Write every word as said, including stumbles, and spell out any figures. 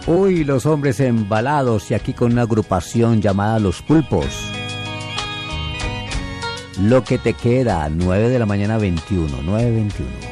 Uy, los hombres embalados y aquí con una agrupación llamada Los Pulpos. Lo que te queda, nueve de la mañana veintiuno, nueve veintiuno.